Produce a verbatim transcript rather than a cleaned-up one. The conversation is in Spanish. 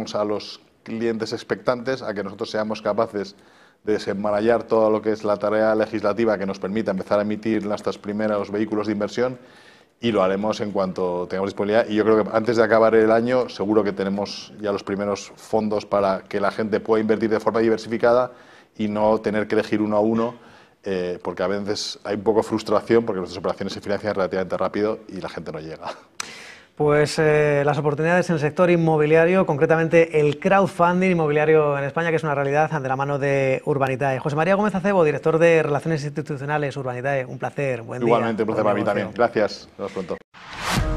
dejemos a los clientes expectantes a que nosotros seamos capaces de desenmarañar todo lo que es la tarea legislativa que nos permita empezar a emitir nuestros primeros vehículos de inversión, y lo haremos en cuanto tengamos disponibilidad. Y yo creo que antes de acabar el año seguro que tenemos ya los primeros fondos para que la gente pueda invertir de forma diversificada y no tener que elegir uno a uno, eh, porque a veces hay un poco de frustración porque nuestras operaciones se financian relativamente rápido y la gente no llega. Pues eh, las oportunidades en el sector inmobiliario, concretamente el crowdfunding inmobiliario en España, que es una realidad de la mano de Urbanitae. José María Gómez Acebo, director de Relaciones Institucionales Urbanitae, un placer, buen día. Igualmente, un placer para mí también. Gracias, nos vemos pronto.